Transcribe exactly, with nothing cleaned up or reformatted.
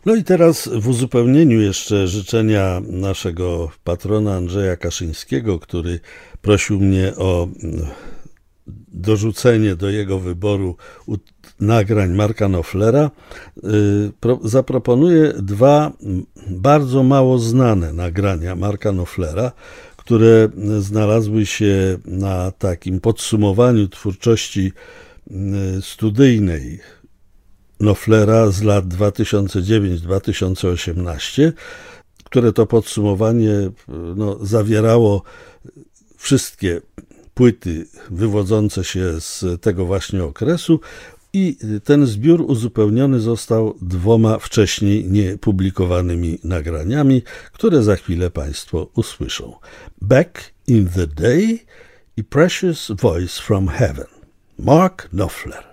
No i teraz w uzupełnieniu jeszcze życzenia naszego patrona Andrzeja Kaszyńskiego, który prosił mnie o dorzucenie do jego wyboru nagrań Marka Knopflera, zaproponuję dwa bardzo mało znane nagrania Marka Knopflera, które znalazły się na takim podsumowaniu twórczości studyjnej Knopflera z lat dwa tysiące dziewiąty do dwa tysiące osiemnastego, które to podsumowanie no, zawierało wszystkie płyty wywodzące się z tego właśnie okresu i ten zbiór uzupełniony został dwoma wcześniej niepublikowanymi nagraniami, które za chwilę Państwo usłyszą. Back in the Day i Precious Voice from Heaven. Mark Knopfler.